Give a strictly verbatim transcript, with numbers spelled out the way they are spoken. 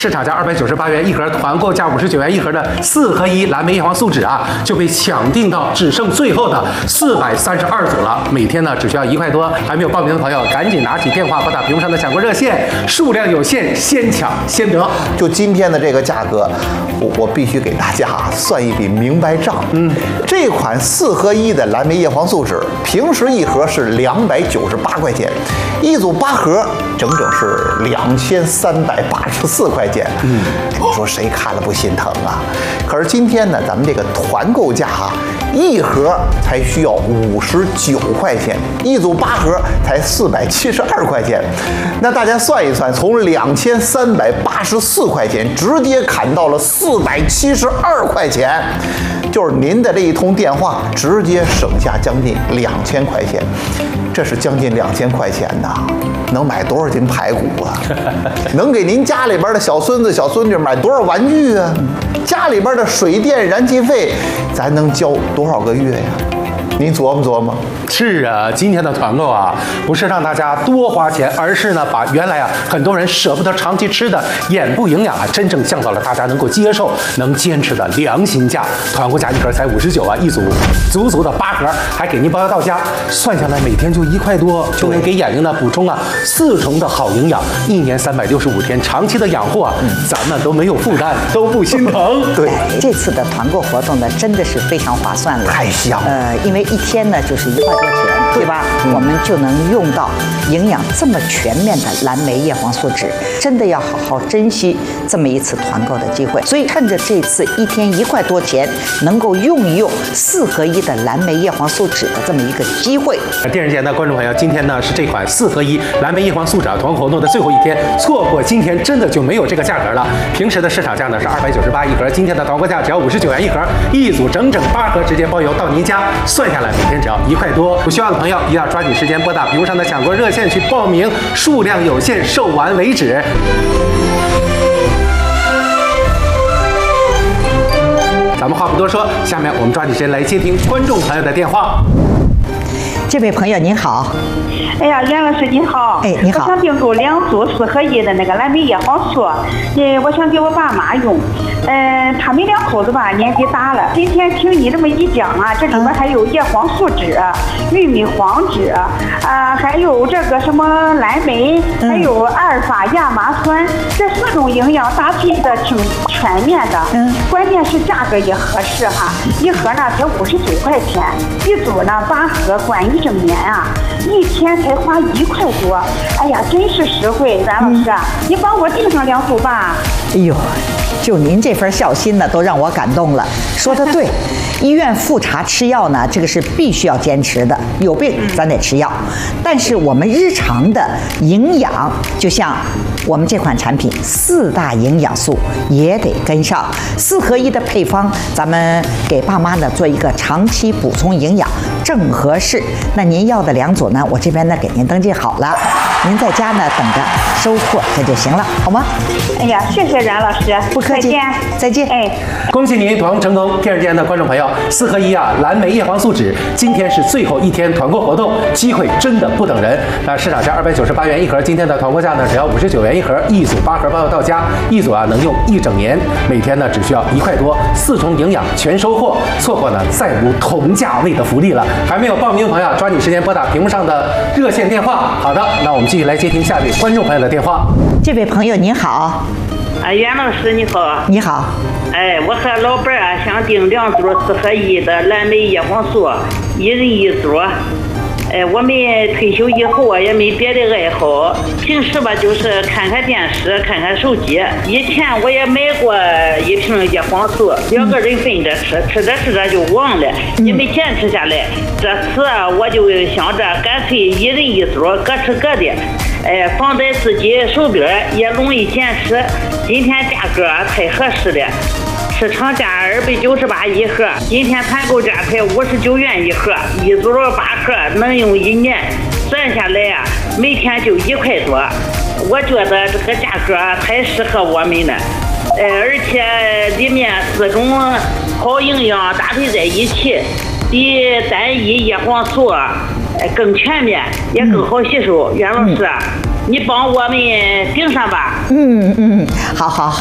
市场价二百九十八元一盒，团购价五十九元一盒的四合一蓝莓叶黄素酯啊，就被抢订到只剩最后的四百三十二组了。每天呢只需要一块多，还没有报名的朋友赶紧拿起电话拨打屏幕上的抢购热线，数量有限，先抢先得。 就今天的这个价格，我我必须给大家算一笔明白账。嗯，这款四合一的蓝莓叶黄素酯，平时一盒是两百九十八块钱，一组八盒，整整是两千三百八十四块钱。嗯，你说谁看了不心疼啊？可是今天呢，咱们这个团购价啊，一盒才需要五十九块钱，一组八盒才四百七十二块钱。那大家算一算，从两千三百八十四块钱直接砍到了四百七十二块钱，就是您的这一通电话，直接省下将近两千块钱。这是将近两千块钱呐，能买多少斤排骨啊？能给您家里边的小孙子、小孙女买多少玩具啊？家里边的水电燃气费，咱能交多少个月呀？您琢磨琢磨。 是啊，今天的团购啊，不是让大家多花钱，而是呢，把原来啊很多人舍不得长期吃的眼部营养啊，真正降到了大家能够接受、能坚持的良心价。团购价一盒才五十九啊，一组足足的八盒，还给您包邮到家。算下来每天就一块多，就能给眼睛呢补充啊四重的好营养。一年三百六十五天，长期的养护啊，咱们都没有负担，都不心疼。 对， 这次的团购活动呢，真的是非常划算了。 太香了。 呃，因为一天呢就是一块多钱，对吧？嗯、我们就能用到营养这么全面的蓝莓叶黄素酯，真的要好好珍惜这么一次团购的机会。所以趁着这次一天一块多钱，能够用一用四合一的蓝莓叶黄素酯的这么一个机会。 电视前的观众朋友，今天呢是这款四合一蓝莓叶黄素酯团购活动的最后一天，错过今天真的就没有这个价格了。平时的市场价呢是二百九十八一盒，今天的团购价只要五十九元一盒，一组整整八盒直接包邮到您家，算下来每天只要一块多。有需要的朋友一定要抓紧时间拨打屏幕上的抢购热线去报名，数量有限，售完为止。咱们话不多说，下面我们抓紧时间来接听观众朋友的电话。 这位朋友您好。 哎呀，袁老师你好。 哎，你好。 我想订购两组四合一的那个蓝莓叶黄素，呃，我想给我爸妈用。嗯，他们两口子吧年纪大了，今天听你这么一讲啊，这里边还有叶黄素酯、玉米黄酯啊，还有这个什么蓝莓，还有阿尔法亚麻酸，这四种营养搭配的挺全面的。嗯，关键是价格也合适哈，一盒呢才五十九块钱，一组呢八盒管一整年啊，一天才花一块多。哎呀，真是实惠，袁老师，嗯、你帮我订上两组吧。 哎呦，就您这份孝心呢，都让我感动了。说得对，医院复查吃药呢，这个是必须要坚持的。有病咱得吃药，但是我们日常的营养，就像我们这款产品四大营养素也得跟上。四合一的配方，咱们给爸妈呢做一个长期补充营养，正合适。那您要的两组呢，我这边呢给您登记好了，您在家呢等着收货这就行了，好吗？ 哎呀，谢谢阮老师， 不客气， 再见， 再见。 哎， 恭喜您团购成功！电视间的观众朋友，四合一啊，蓝莓叶黄素酯，今天是最后一天团购活动，机会真的不等人。那市场价二百九十八元一盒，今天的团购价呢只要五十九元一盒，一组八盒包邮到家，一组啊能用一整年，每天呢只需要一块多，四重营养全收获，错过呢再无同价位的福利了。还没有报名的朋友，抓紧时间拨打屏幕上的热线电话。好的，那我们继续来接听下一位观众朋友的电话。 这位朋友您好。 啊，袁老师你好。 你好。 哎，我和老伴儿啊想订两组四合一的蓝莓叶黄素，一人一组。哎，我们退休以后啊也没别的爱好，平时吧就是看看电视，看看手机。以前我也买过一瓶叶黄素，两个人分着吃，吃着吃着就忘了，也没坚持下来。这次啊我就想着干脆一人一组，各吃各的。哎，放在自己手边也容易坚持。今天价格太合适了，市场价二百九十八一盒，今天团购价才五十九元一盒，一组八盒能用一年，算下来啊，每天就一块多。我觉得这个价格太适合我们了，呃，而且里面四种好营养搭配在一起，比单一叶黄素更全面，也更好吸收。袁老师， 你帮我们盯上吧。 嗯嗯，好好好。